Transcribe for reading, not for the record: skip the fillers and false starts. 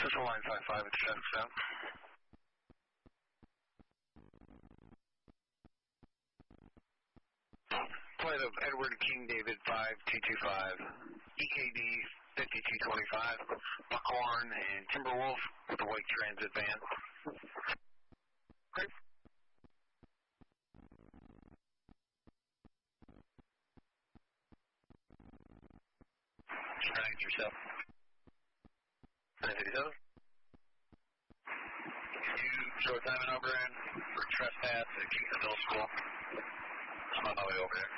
This is line 55 at 77. Flight of Edward King David 5225, EKD 5225, Buckhorn and Timberwolf with the white transit van. Great. Trying yourself. 957. You show a time and number in for trespass at Kingston Middle School. I'm on my way over there.